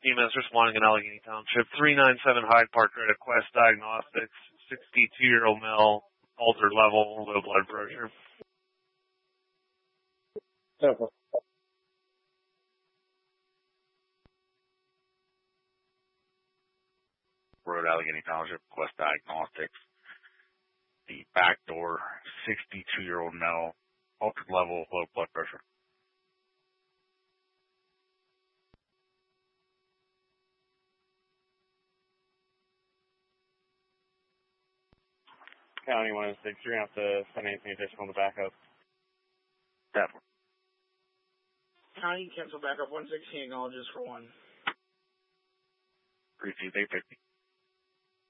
EMS responding in Allegheny Township. 397 Hyde Park Road at Quest Diagnostics. 62-year-old male, altered level, low blood pressure. Road, Allegheny Township, Quest Diagnostics. The back door, 62-year-old male, altered level, low blood pressure. County 106, you're going to have to send anything additional to backup. Definitely. County, cancel backup 116, acknowledges for 1. Received 850.